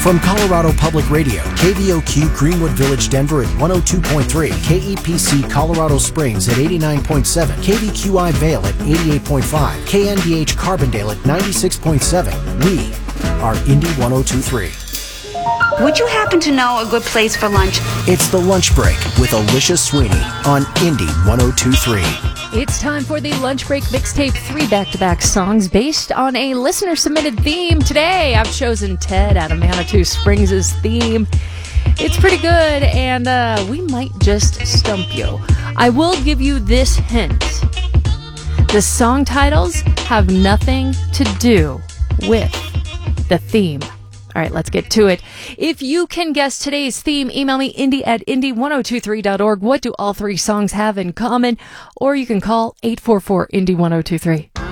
From Colorado Public Radio, KVOQ Greenwood Village, Denver at 102.3, KEPC Colorado Springs at 89.7, KVQI Vale at 88.5, KNDH Carbondale at 96.7. We are Indy 102.3. Would you happen to know a good place for lunch? It's The Lunch Break with Alicia Sweeney on Indy 102.3. It's time for the Lunch Break Mixtape, 3 back-to-back songs based on a listener-submitted theme. Today, I've chosen Ted out of Manitou Springs' theme. It's pretty good, and we might just stump you. I will give you this hint. The song titles have nothing to do with the theme. All right, let's get to it. If you can guess today's theme, email me, indy@indy1023.org. What do all three songs have in common? Or you can call 844-INDY-1023.